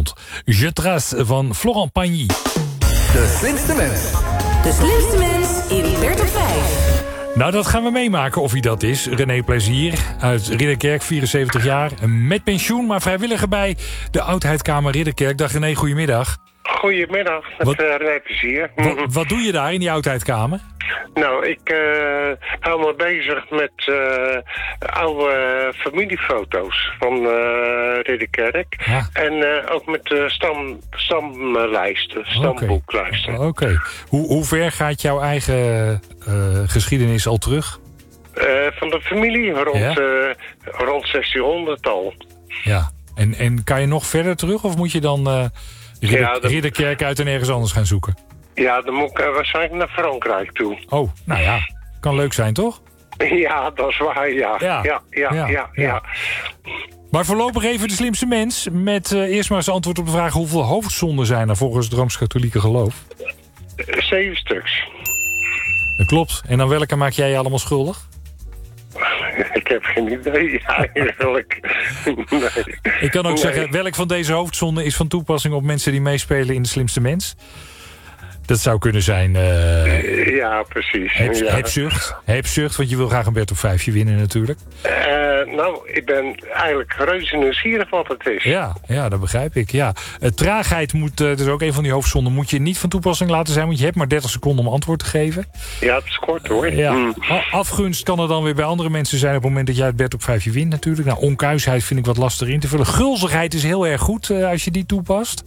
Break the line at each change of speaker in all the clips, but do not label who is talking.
vanavond. Je trace van Florent Pagny.
De slimste mens.
De slimste mens in Bert op 5.
Nou, dat gaan we meemaken of hij dat is. René Plezier uit Ridderkerk, 74 jaar. Met pensioen, maar vrijwilliger bij de Oudheidkamer Ridderkerk. Dag René, goedemiddag.
Goedemiddag, met René Plezier.
Wat doe je daar in die Oudheidkamer?
Nou, ik hou me bezig met oude familiefoto's van Ridderkerk.
Ja.
En ook met stamlijsten, stamboeklijsten.
Oké. Hoe ver gaat jouw eigen geschiedenis al terug?
Van de familie rond 1600 al.
Ja. En kan je nog verder terug of moet je dan Ridderkerk uit en ergens anders gaan zoeken?
Ja, dan moet ik waarschijnlijk naar Frankrijk toe.
Oh, nou ja. Kan leuk zijn, toch?
Ja, dat is waar, ja.
Maar voorlopig even de slimste mens. Met eerst maar eens antwoord op de vraag: hoeveel hoofdzonden zijn er volgens het Rooms-Katholieke geloof?
7 stuks.
Dat klopt. En aan welke maak jij je allemaal schuldig?
Ik heb geen idee, eigenlijk. Nee.
Ik kan ook zeggen, welk van deze hoofdzonden is van toepassing op mensen die meespelen in de slimste mens? Dat zou kunnen zijn...
ja, precies.
Hebzucht, want je wil graag een Bert op 5 winnen natuurlijk.
Nou, ik ben eigenlijk reuze nieuwsgierig wat het is.
Ja, dat begrijp ik. Ja. Traagheid moet, dus ook een van die hoofdzonden, moet je niet van toepassing laten zijn, want je hebt maar 30 seconden om antwoord te geven.
Ja, het is kort hoor.
Afgunst kan er dan weer bij andere mensen zijn op het moment dat jij het Bert op 5 wint natuurlijk. Nou, onkuisheid vind ik wat lastig in te vullen. Gulzigheid is heel erg goed als je die toepast.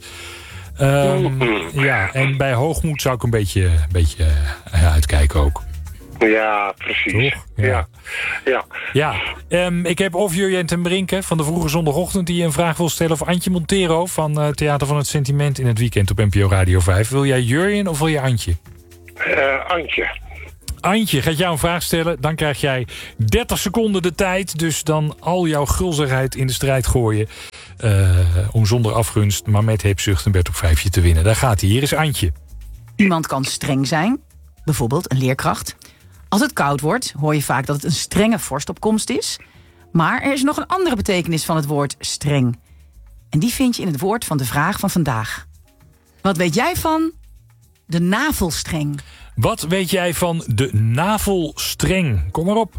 Ja, en bij hoogmoed zou ik een beetje uitkijken ook.
Ja, precies.
Toch? Ja. Ik heb of Jurjen ten Brinke van de Vroege Zondagochtend die een vraag wil stellen, of Antje Montero van Theater van het Sentiment in het weekend op NPO Radio 5. Wil jij Jurjen of wil je Antje?
Antje.
Antje gaat jou een vraag stellen. Dan krijg jij 30 seconden de tijd. Dus dan al jouw gulzigheid in de strijd gooien. Om zonder afgunst, maar met hebzucht een Bert op 5 te winnen. Daar gaat hij. Hier is Antje.
Iemand kan streng zijn. Bijvoorbeeld een leerkracht. Als het koud wordt, hoor je vaak dat het een strenge vorst op komst is. Maar er is nog een andere betekenis van het woord streng. En die vind je in het woord van de vraag van vandaag. Wat weet jij van de navelstreng?
Wat weet jij van de navelstreng? Kom maar op.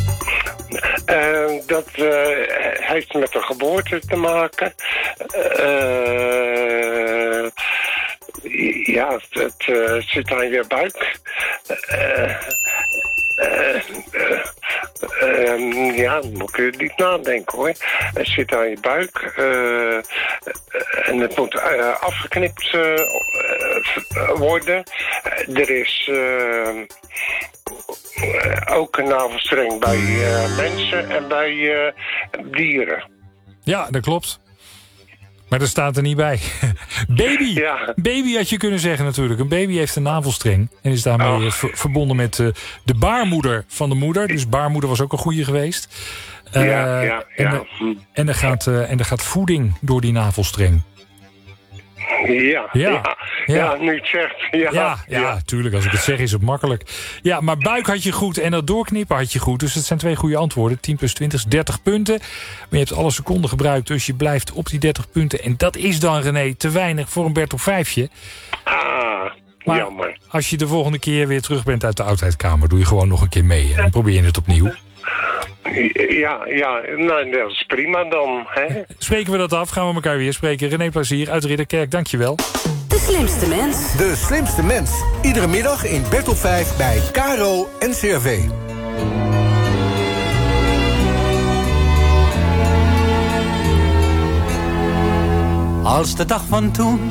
Dat heeft met de geboorte te maken. Het zit aan je buik. Dan moet je niet nadenken hoor. Het zit aan je buik. En het moet afgeknipt worden. Er is ook een navelstreng bij mensen en bij dieren.
Ja, dat klopt. Maar dat staat er niet bij. Baby!
Ja.
Baby had je kunnen zeggen natuurlijk. Een baby heeft een navelstreng. En is daarmee verbonden met de baarmoeder van de moeder. Dus baarmoeder was ook een goeie geweest. En er gaat voeding door die navelstreng.
Ja, nu het zegt.
Ja, tuurlijk. Als ik het zeg is het makkelijk. Ja, maar buik had je goed en dat doorknippen had je goed. Dus het zijn 2 goede antwoorden. 10 plus 20 is 30 punten. Maar je hebt alle seconden gebruikt, dus je blijft op die 30 punten. En dat is dan, René, te weinig voor een Bert op 5. Maar
jammer.
Als je de volgende keer weer terug bent uit de Oudheidkamer, doe je gewoon nog een keer mee. En dan probeer je het opnieuw.
Nou, dat is prima dan. Hè?
Spreken we dat af, gaan we elkaar weer spreken. René Plezier uit Ridderkerk, dankjewel.
De slimste mens.
De slimste mens. Iedere middag in Bert op 5 bij KRO NCRV.
Als de dag van toen